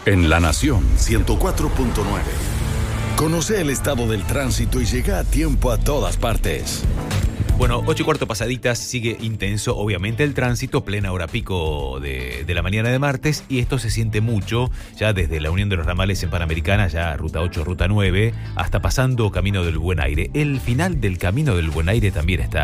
En La Nación 104.9. Conoce el estado del tránsito y llega a tiempo a todas partes. Bueno, 8:15 pasaditas, sigue intenso, obviamente, el tránsito, plena hora pico de la mañana de martes, y esto se siente mucho, ya desde la Unión de los Ramales en Panamericana, ya Ruta 8, Ruta 9, hasta pasando Camino del Buen Aire. El final del Camino del Buen Aire también está